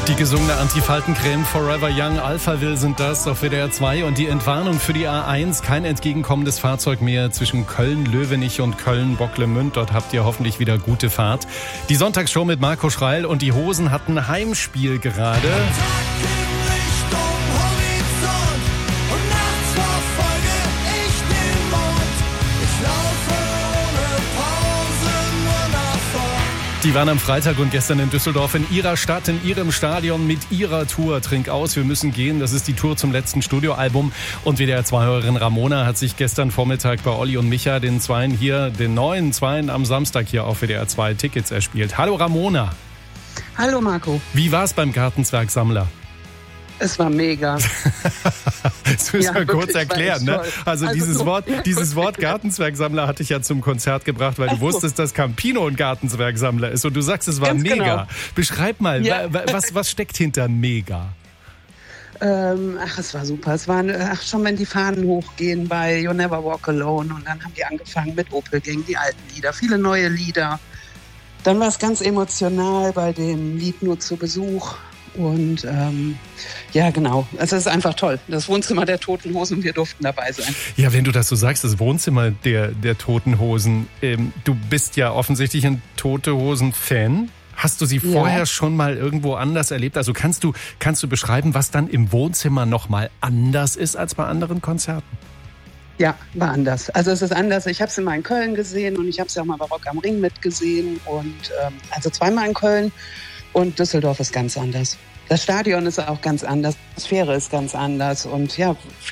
Die gesungene Antifaltencreme Forever Young Alphaville sind das auf WDR 2 und die Entwarnung für die A1. Kein entgegenkommendes Fahrzeug mehr zwischen Köln-Löwenich und Köln-Bocklemünd. Dort habt ihr hoffentlich wieder gute Fahrt. Die Sonntagsshow mit Marco Schreil und die Hosen hatten Heimspiel gerade. Die waren am Freitag und gestern in Düsseldorf in ihrer Stadt, in ihrem Stadion mit ihrer Tour. Trink aus, wir müssen gehen. Das ist die Tour zum letzten Studioalbum. Und WDR 2-Hörerin Ramona hat sich gestern Vormittag bei Olli und Micha, den neuen Zweien am Samstag hier auf WDR 2 Tickets erspielt. Hallo Ramona. Hallo Marco. Wie war's beim Gartenzwergsammler? Es war mega. Das müssen wir kurz erklären. Ne? Also dieses so, Wort Gartenzwergsammler hatte ich ja zum Konzert gebracht, weil du wusstest, dass Campino ein Gartenzwergsammler ist. Und du sagst, es war ganz mega. Genau. Beschreib mal, was steckt hinter mega? Es war super. Es waren schon, wenn die Fahnen hochgehen bei You Never Walk Alone. Und dann haben die angefangen mit Opel Gang, die alten Lieder, viele neue Lieder. Dann war es ganz emotional bei dem Lied Nur zu Besuch. Und ja, genau. Also es ist einfach toll. Das Wohnzimmer der Toten Hosen, wir durften dabei sein. Ja, wenn du das so sagst, das Wohnzimmer der Toten Hosen. Du bist ja offensichtlich ein Tote Hosen-Fan. Hast du sie vorher schon mal irgendwo anders erlebt? Also kannst du beschreiben, was dann im Wohnzimmer noch mal anders ist als bei anderen Konzerten? Ja, war anders. Also es ist anders. Ich habe sie mal in Köln gesehen und ich habe sie auch mal bei Rock am Ring mitgesehen. Und also zweimal in Köln. Und Düsseldorf ist ganz anders. Das Stadion ist auch ganz anders. Die Atmosphäre ist ganz anders. Und ja,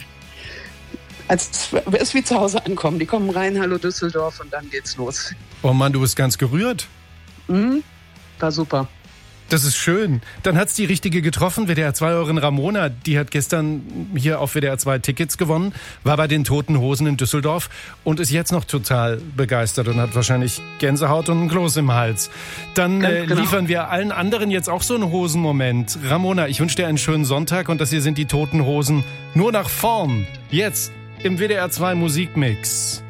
es ist wie zu Hause ankommen. Die kommen rein, hallo Düsseldorf, und dann geht's los. Oh Mann, du bist ganz gerührt. War super. Das ist schön. Dann hat's die Richtige getroffen. WDR 2-Hörerin Ramona, die hat gestern hier auf WDR 2 Tickets gewonnen, war bei den Toten Hosen in Düsseldorf und ist jetzt noch total begeistert und hat wahrscheinlich Gänsehaut und einen Kloß im Hals. Dann liefern wir allen anderen jetzt auch so einen Hosenmoment. Ramona, ich wünsche dir einen schönen Sonntag und das hier sind die Toten Hosen nur nach vorn. Jetzt im WDR 2 Musikmix.